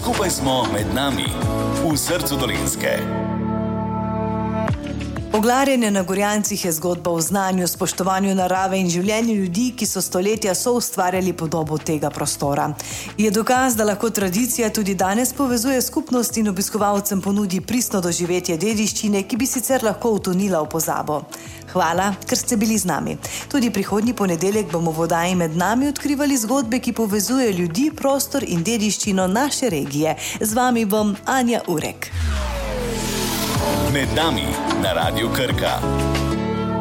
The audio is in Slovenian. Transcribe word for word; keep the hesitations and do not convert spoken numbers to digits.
Skupaj smo med nami, v srcu Dolenjske. Oglarjenje na Gorjancih je zgodba o znanju, spoštovanju narave in življenju ljudi, ki so stoletja soustvarjali podobo tega prostora. Je dokaz, da lahko tradicija tudi danes povezuje skupnost in obiskovalcem ponudi pristno doživetje dediščine, ki bi sicer lahko utonila v pozabo. Hvala, ker ste bili z nami. Tudi prihodnji ponedeljek bomo v oddaji Med nami odkrivali zgodbe, ki povezujejo ljudi, prostor in dediščino naše regije. Z vami bom Anja Urek. Med nami na Radiu Krka.